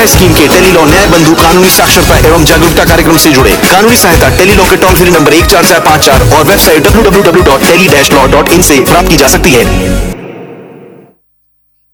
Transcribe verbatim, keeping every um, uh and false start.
न्याय स्कीम के tele law न्याय बंधु कानूनी साक्षरता एवं जागरूकता कार्यक्रम से जुड़े। कानूनी सहायता टेली लॉ के टोल फ्री नंबर एक चार चार पाँच चार और website W W W dot tele dash law dot in से प्राप्त की जा सकती है।